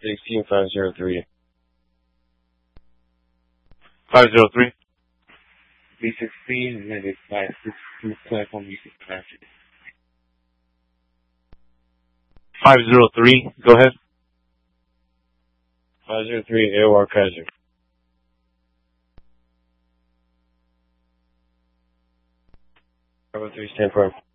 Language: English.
16503. 503. B16, negative 562, platform B6. 503. Go ahead. 503, AOR Kaiser. Bravo 3, stand firm.